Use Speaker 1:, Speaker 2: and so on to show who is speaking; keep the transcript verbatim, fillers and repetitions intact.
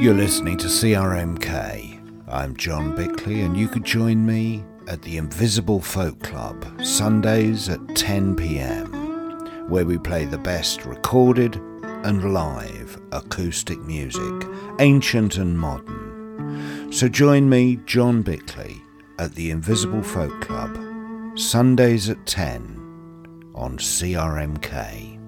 Speaker 1: You're listening to C R M K. I'm John Bickley, and you could join me at the Invisible Folk Club, Sundays at ten p.m, where we play the best recorded and live acoustic music, ancient and modern. So join me, John Bickley, at the Invisible Folk Club, Sundays at ten on C R M K.